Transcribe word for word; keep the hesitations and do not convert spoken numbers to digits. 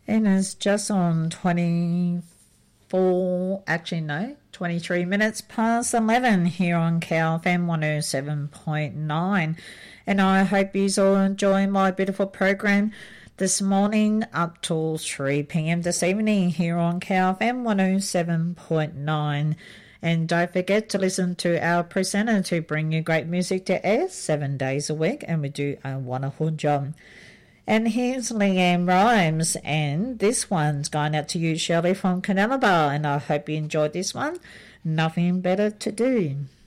And it's just on twenty-four, actually no, twenty-three minutes past eleven here on K L F M one oh seven point nine. And I hope you all enjoy my beautiful program this morning up till three p.m. this evening here on K L F M one oh seven point nine. And don't forget to listen to our presenter to bring you great music to air seven days a week, and we do a wonderful job. And here's Leanne Rhymes, and this one's going out to you, Shirley from Canelabar, and I hope you enjoyed this one. Nothing better to do.